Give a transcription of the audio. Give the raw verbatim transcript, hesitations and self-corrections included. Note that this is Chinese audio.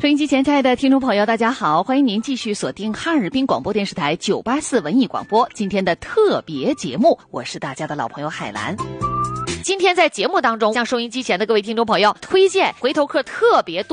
收音机前亲爱的听众朋友大家好，欢迎您继续锁定哈尔滨广播电视台九八四文艺广播今天的特别节目，我是大家的老朋友海兰。今天在节目当中向收音机前的各位听众朋友推荐回头客特别多